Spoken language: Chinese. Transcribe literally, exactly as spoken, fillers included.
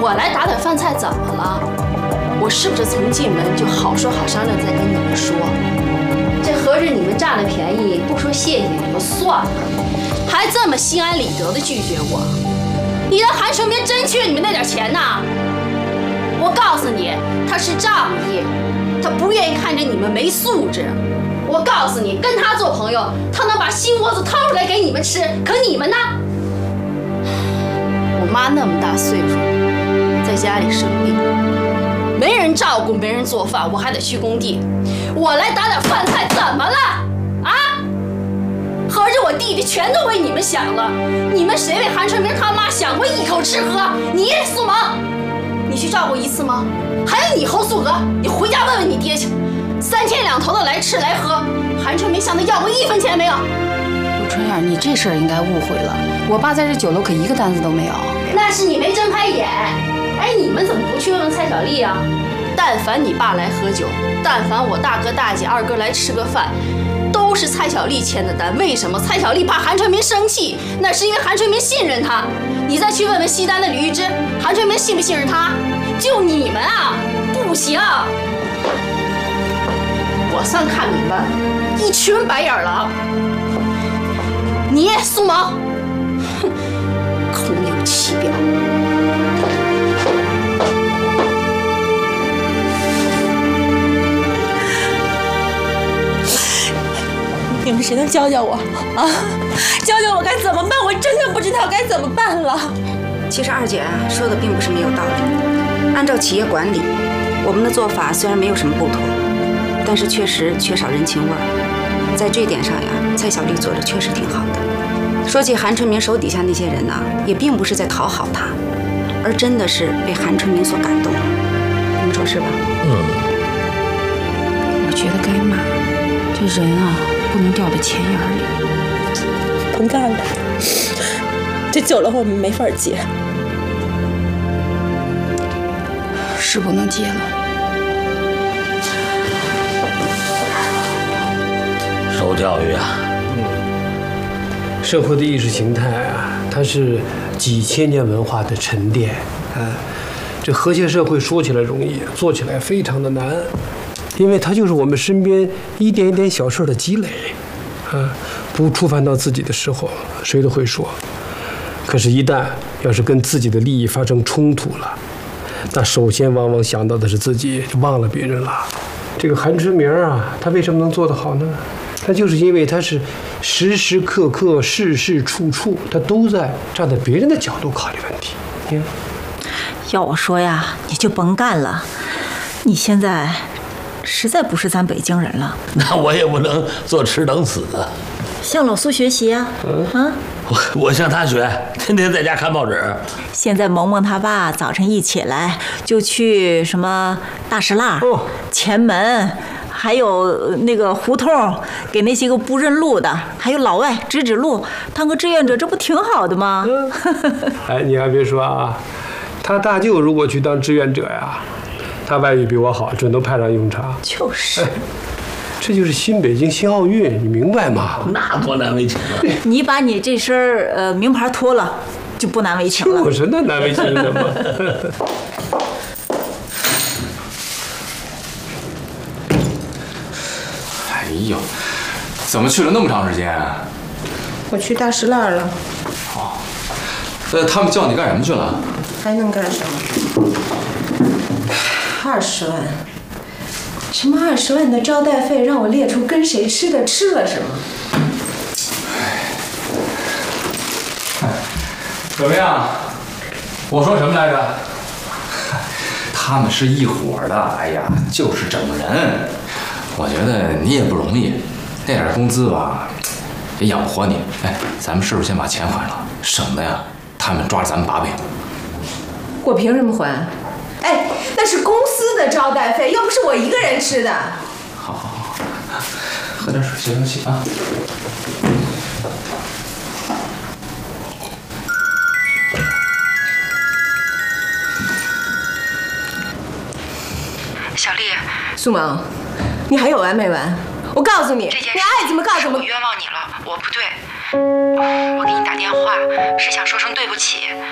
我来打点饭菜怎么了？我是不是从进门就好说好商量再跟你们说？这合着你们占了便宜，不说谢谢也就算了，还这么心安理得的拒绝我？你让韩春明真缺你们那点钱呐？我告诉你，他是仗义，他不愿意看着你们没素质。我告诉你，跟他做朋友，他能把心窝子掏出来给你们吃，可你们呢？我妈那么大岁数，在家里生病，没人照顾，没人做饭，我还得去工地。我来打点饭菜，怎么了？啊？合着我弟弟全都为你们想了，你们谁为韩春明他妈想过一口吃喝？你苏萌，你去照顾一次吗？还有你侯素娥，你回家问问你爹去。三天两头的来吃来喝，韩春明向他要过一分钱没有？ 陆春燕，你这事儿应该误会了。我爸在这酒楼可一个单子都没有。 那是你没睁开眼。哎，你们怎么不去问问蔡小丽啊？但凡你爸来喝酒，但凡我大哥大姐二哥来吃个饭，都是蔡小丽签的单。为什么？蔡小丽怕韩春明生气，那是因为韩春明信任他。你再去问问西单的吕玉芝，韩春明信不信任他？就你们啊，不行。我算看明白了，一群白眼狼。你苏萌，哼，空有其表。 你们谁能教教我啊？教教我该怎么办？我真的不知道该怎么办了。 其实二姐啊说的并不是没有道理。按照企业管理，我们的做法虽然没有什么不妥，但是确实缺少人情味儿。在这点上呀，蔡小丽做的确实挺好的。说起韩春明手底下那些人呢、啊，也并不是在讨好他，而真的是被韩春明所感动。你们说是吧？ 嗯。我觉得该骂，这人啊，不能掉在钱眼里。 甭干了，这酒楼我们没法接。 是不能接了。 受教育啊。 嗯。社会的意识形态啊，它是几千年文化的沉淀啊。这和谐社会说起来容易，做起来非常的难，因为它就是我们身边一点一点小事的积累啊。不触犯到自己的时候，谁都会说。可是，一旦要是跟自己的利益发生冲突了，那首先往往想到的是自己，就忘了别人了。这个韩春明啊，他为什么能做得好呢？他就是因为他是时时刻刻、事事处处，他都在站在别人的角度考虑问题。嗯， 要我说呀，你就甭干了。你现在实在不是咱北京人了。 那我也不能坐吃等死啊。 向老苏学习啊！嗯、啊， 我我向他学，天天在家看报纸。 现在萌萌他爸早晨一起来就去什么大石栏、哦、前门，还有那个胡同，给那些个不认路的，还有老外指指路，当个志愿者，这不挺好的吗？嗯、 哎，你还别说啊，他大舅如果去当志愿者呀，他外语比我好，准都派上用场。 就是。哎， 这就是新北京新奥运，你明白吗？ 那多难为情啊！ 你把你这身呃名牌脱了，就不难为情了。 就是那难为情的吗？ 哎呦，怎么去了那么长时间啊？ 我去大石栏了。 哦，呃，他们叫你干什么去了？ 还能干什么？二十万。什么二十万的招待费，让我列出跟谁吃的，吃了什么？ 哎，怎么样？我说什么来着？他们是一伙的，哎呀，就是整人。我觉得你也不容易，那点工资吧，也养不活你。哎，咱们是不是先把钱还了，省得呀他们抓着咱们把柄？ 我凭什么还？哎，那是公司的招待费，又不是我一个人吃的。 好好好，喝点水，休息休息啊。 小丽， 苏萌，你还有完没完？我告诉你，你爱怎么告怎么。 我冤枉你了，我不对。我给你打电话是想说声对不起。